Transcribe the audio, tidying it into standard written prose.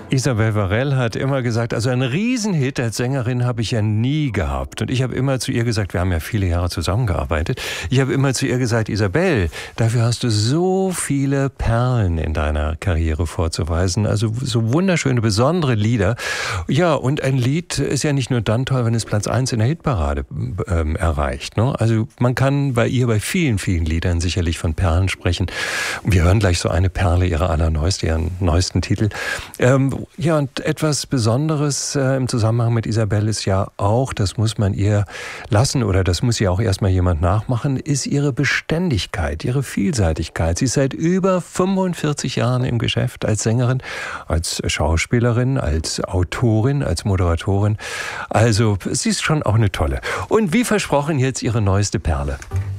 Isabel Varell hat immer gesagt, also einen Riesenhit als Sängerin habe ich ja nie gehabt. Und ich habe immer zu ihr gesagt, wir haben ja viele Jahre zusammengearbeitet, ich habe immer zu ihr gesagt, Isabel, dafür hast du so viele Perlen in deiner Karriere vorzuweisen. Also so wunderschöne, besondere Lieder. Ja, und ein Lied ist ja nicht nur dann toll, wenn es Platz 1 in der Hitparade erreicht. Ne? Also man kann bei ihr bei vielen, vielen Liedern sicherlich von Perlen sprechen. Wir hören gleich so eine Perle ihrer allerneuesten, ihren neuesten Titel. Ja, und etwas Besonderes im Zusammenhang mit Isabel ist ja auch, das muss man ihr lassen oder das muss ihr auch erstmal jemand nachmachen, ist ihre Beständigkeit, ihre Vielseitigkeit. Sie ist seit über 45 Jahren im Geschäft als Sängerin, als Schauspielerin, als Autorin, als Moderatorin. Also sie ist schon auch eine tolle. Und wie versprochen jetzt ihre neueste Perle.